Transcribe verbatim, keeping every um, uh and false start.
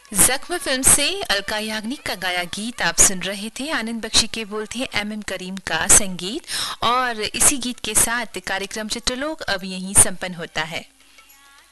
जख्म फिल्म से अलका याग्निक का गाया गीत आप सुन रहे थे। आनंद बख्शी के बोल थे एम एम करीम का संगीत, और इसी गीत के साथ कार्यक्रम चित्रलोक अब यहीं संपन्न होता है।